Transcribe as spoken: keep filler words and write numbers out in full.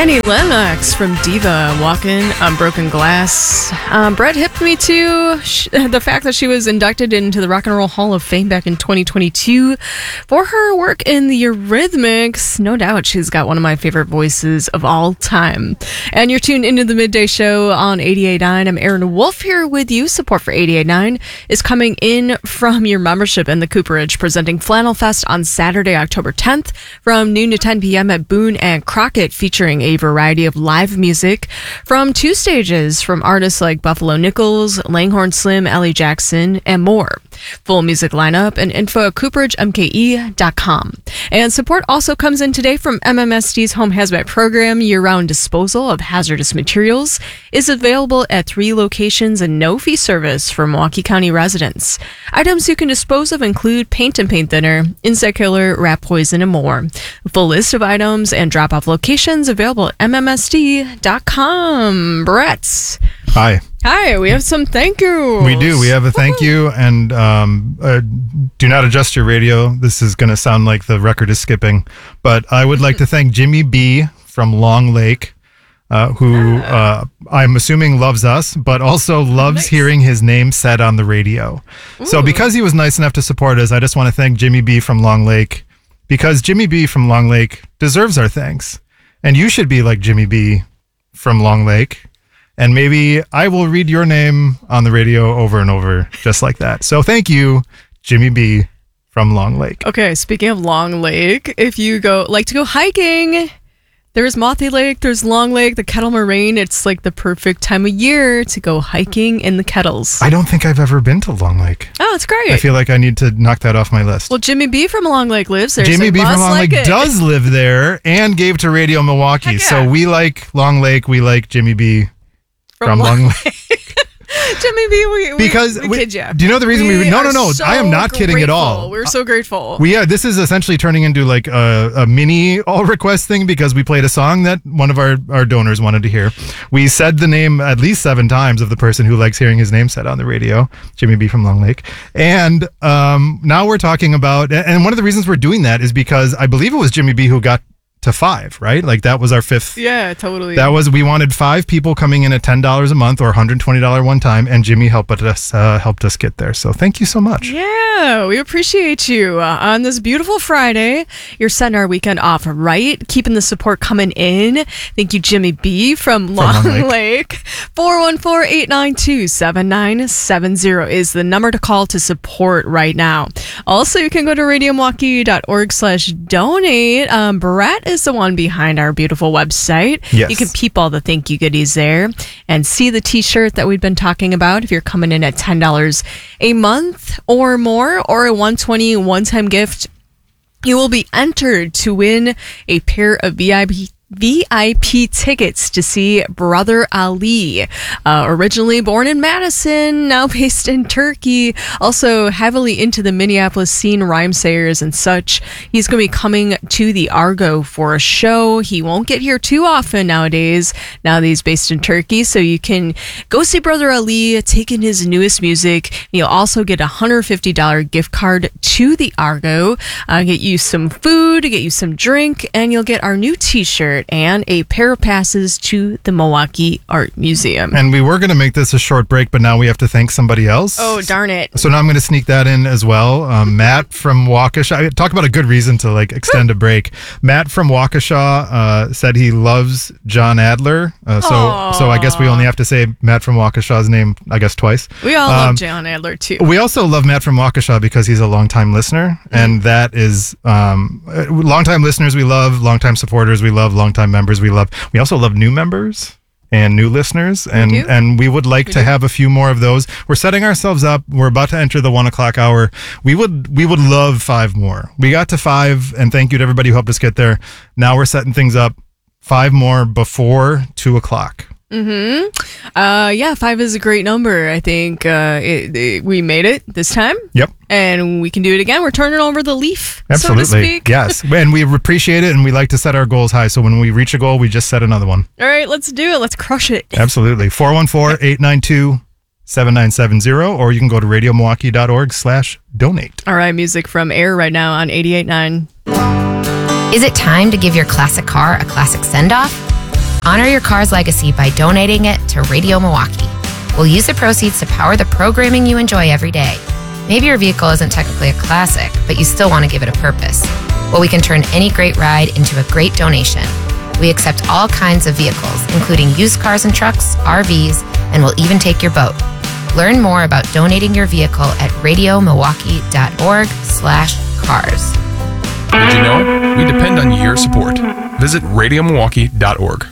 Annie Lennox from Diva, Walking on Broken Glass. Um, Brett hipped me to sh- the fact that she was inducted into the Rock and Roll Hall of Fame back in twenty twenty-two for her work in the Eurythmics. No doubt she's got one of my favorite voices of all time. And you're tuned into the Midday Show on eighty-eight point nine. I'm Erin Wolf here with you. Support for eighty-eight point nine is coming in from your membership in the Cooperage, presenting Flannel Fest on Saturday, October tenth from noon to ten p.m. at Boone and Crockett, featuring a variety of live music from two stages from artists like Buffalo Nichols, Langhorne Slim, Ellie Jackson, and more. Full music lineup and info at cooperage m k e dot com. And support also comes in today from M M S D's Home Hazmat Program. Year-round disposal of hazardous materials is available at three locations and no fee service for Milwaukee County residents. Items you can dispose of include paint and paint thinner, insect killer, rat poison, and more. A full list of items and drop-off locations available at m m s d dot com. Brett. Hi. Hi, we have some thank yous. We do. We have a thank you, and um, uh, do not adjust your radio. This is going to sound like the record is skipping, but I would like to thank Jimmy B from Long Lake, uh, who uh, I'm assuming loves us, but also loves nice. hearing his name said on the radio. Ooh. So because he was nice enough to support us, I just want to thank Jimmy B from Long Lake, because Jimmy B from Long Lake deserves our thanks. And you should be like Jimmy B from Long Lake. And maybe I will read your name on the radio over and over, just like that. So thank you, Jimmy B from Long Lake. Okay, speaking of Long Lake, if you go like to go hiking, there's Mothie Lake, there's Long Lake, the Kettle Moraine. It's like the perfect time of year to go hiking in the kettles. I don't think I've ever been to Long Lake. Oh, it's great. I feel like I need to knock that off my list. Well, Jimmy B from Long Lake lives there. Jimmy so B from Long like Lake it. does live there and gave to Radio Milwaukee. Yeah. So we like Long Lake. We like Jimmy B from, from Long Lake. Lake. Jimmy B, we, we, because we, we kid you. Do you know the reason we... we no, no, no. So I am not kidding grateful. at all. We're so grateful. We yeah, this is essentially turning into like a, a mini all request thing because we played a song that one of our, our donors wanted to hear. We said the name at least seven times of the person who likes hearing his name said on the radio, Jimmy B from Long Lake. And um, now we're talking about... And one of the reasons we're doing that is because I believe it was Jimmy B who got to five, right? Like that was our fifth. Yeah, totally. That was, we wanted five people coming in at ten dollars a month or one hundred twenty dollars one time, and Jimmy helped us uh, helped us get there. So thank you so much. Yeah, we appreciate you. Uh, on this beautiful Friday, you're setting our weekend off right, keeping the support coming in. Thank you, Jimmy B from Long, from Long Lake. Lake. four one four, eight nine two, seven nine seven zero is the number to call to support right now. Also, you can go to radio milwaukee dot org slash donate. Um, Brett is the one behind our beautiful website. Yes. You can peep all the thank you goodies there and see the t-shirt that we've been talking about if you're coming in at ten dollars a month or more, or a one hundred twenty dollars one-time gift. You will be entered to win a pair of V I P V I P tickets to see Brother Ali, uh, originally born in Madison, now based in Turkey, also heavily into the Minneapolis scene, rhymesayers and such. He's going to be coming to the Argo for a show. He won't get here too often nowadays, now that he's based in Turkey, so you can go see Brother Ali, take in his newest music. You'll also get a one hundred fifty dollars gift card to the Argo, uh, get you some food, get you some drink, and you'll get our new t-shirt and a pair of passes to the Milwaukee Art Museum. And we were going to make this a short break, but now we have to thank somebody else. Oh, darn it. So now I'm going to sneak that in as well. Um, Matt from Waukesha. Talk about a good reason to like extend a break. Matt from Waukesha uh, said he loves John Adler. Uh, so Aww. so I guess we only have to say Matt from Waukesha's name, I guess, twice. We all um, love John Adler, too. We also love Matt from Waukesha because he's a longtime listener. Mm-hmm. And that is um, longtime listeners we love, longtime supporters we love, longtime members we love. We also love new members and new listeners, and we and we would like we to do. have a few more of those. We're setting ourselves up. We're about to enter the one o'clock hour. We would we would love five more. We got to five, and thank you to everybody who helped us get there. Now we're setting things up. Five more before two o'clock. Mm-hmm. Uh, yeah, five is a great number. I think uh, it, it, we made it this time. Yep. And we can do it again. We're turning over the leaf, Absolutely. so to speak. Yes. And we appreciate it, and we like to set our goals high. So when we reach a goal, we just set another one. All right, let's do it. Let's crush it. Absolutely. four one four, eight nine two, seven nine seven zero, or you can go to radio milwaukee dot org slash donate. All right, music from Air right now on eighty-eight point nine. Is it time to give your classic car a classic send-off? Honor your car's legacy by donating it to Radio Milwaukee. We'll use the proceeds to power the programming you enjoy every day. Maybe your vehicle isn't technically a classic, but you still want to give it a purpose. Well, we can turn any great ride into a great donation. We accept all kinds of vehicles, including used cars and trucks, R Vs, and we'll even take your boat. Learn more about donating your vehicle at radiomilwaukee.org slash cars. Did you know? We depend on your support. Visit radio milwaukee dot org.